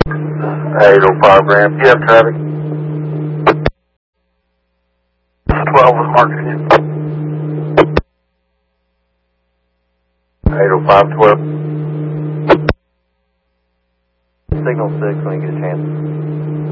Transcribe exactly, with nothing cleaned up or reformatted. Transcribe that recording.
eight oh five ramp. You have traffic? twelve was marked again. eight oh five twelve. Signal six when you get a chance.